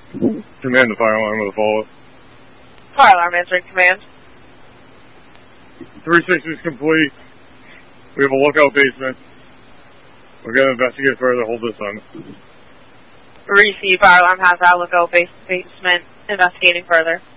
Command the fire alarm with a follow-up. Fire alarm answering command. 3-6 is complete. We have a lookout basement. We're going to investigate further. Hold this on. Receive. Fire alarm has our lookout basement. Investigating further.